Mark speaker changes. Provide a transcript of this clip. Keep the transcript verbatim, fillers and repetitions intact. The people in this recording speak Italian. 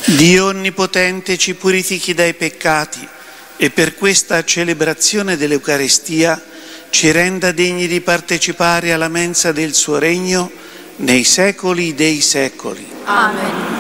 Speaker 1: Dio Onnipotente ci purifichi dai peccati e per questa celebrazione dell'Eucaristia ci renda degni di partecipare alla mensa del suo regno nei secoli dei secoli.
Speaker 2: Amen.